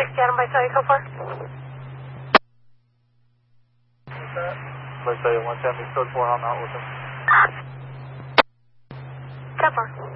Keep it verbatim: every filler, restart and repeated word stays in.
Whiskey Adam by Sally, so far. By Sally one seventy, code four, I'm out with him. So far.